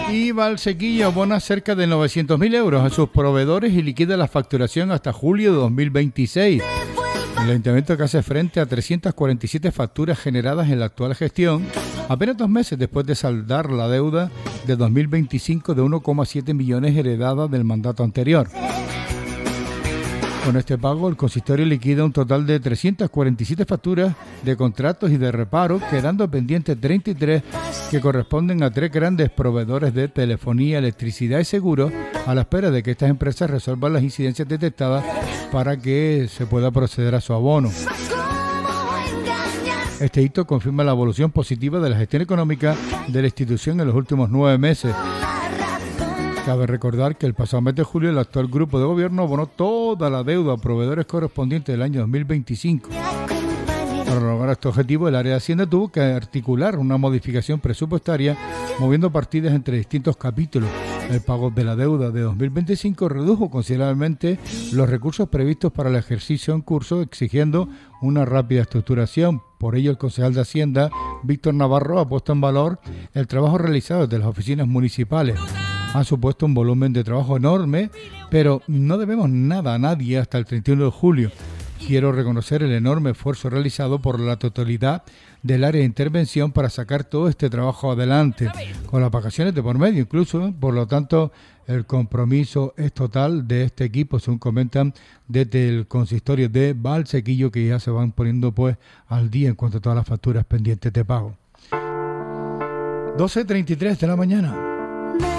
Y Valsequillo abona cerca de 900.000 euros a sus proveedores y liquida la facturación hasta julio de 2026. El ayuntamiento que hace frente a 347 facturas generadas en la actual gestión, apenas 2 meses después de saldar la deuda de 2025 de 1,7 millones heredada del mandato anterior. Con este pago, el consistorio liquida un total de 347 facturas de contratos y de reparo, quedando pendientes 33 que corresponden a 3 grandes proveedores de telefonía, electricidad y seguros, a la espera de que estas empresas resuelvan las incidencias detectadas para que se pueda proceder a su abono. Este hito confirma la evolución positiva de la gestión económica de la institución en los últimos 9 meses. Cabe recordar que el pasado mes de julio el actual grupo de gobierno abonó toda la deuda a proveedores correspondientes del año 2025. Para lograr este objetivo, el área de Hacienda tuvo que articular una modificación presupuestaria moviendo partidas entre distintos capítulos. El pago de la deuda de 2025 redujo considerablemente los recursos previstos para el ejercicio en curso, exigiendo una rápida estructuración. Por ello, el concejal de Hacienda, Víctor Navarro, ha puesto en valor el trabajo realizado desde las oficinas municipales. Han supuesto un volumen de trabajo enorme, pero no debemos nada a nadie hasta el 31 de julio. Quiero reconocer el enorme esfuerzo realizado por la totalidad del área de intervención para sacar todo este trabajo adelante, con las vacaciones de por medio incluso. Por lo tanto, el compromiso es total de este equipo, según comentan desde el consistorio de Valsequillo, que ya se van poniendo pues al día en cuanto a todas las facturas pendientes de pago. 12:33 de la mañana.